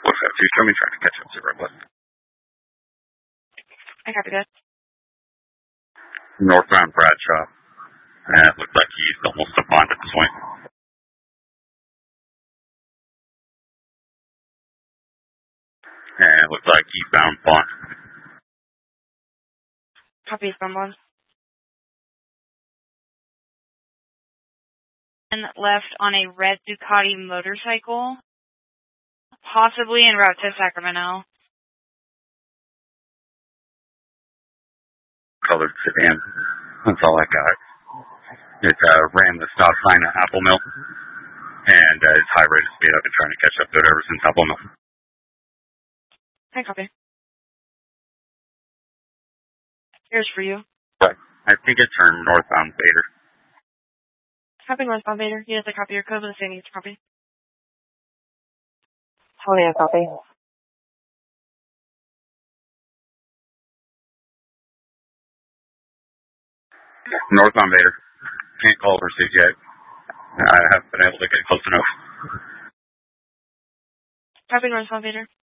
What's that? Please show me trying to catch up to Red Bus. I copy that. Northbound Bradshaw. And it looks like he's almost up on at this point. And it looks like eastbound Bond. Copy eastbound Bond. And left on a red Ducati motorcycle, possibly en route to Sacramento. Colored sedan. That's all I got. It ran the stop sign at Apple Mill. And it's high rate of speed. I've been trying to catch up to it ever since Apple Mill. I copy. Here's for you. Right. I think it turned northbound Vader. Copy northbound Vader. You have to copy your code, but the same needs to copy. Tony, I copy. Northbound Vader. Can't call overseas yet. I haven't been able to get close enough. Copy northbound Vader.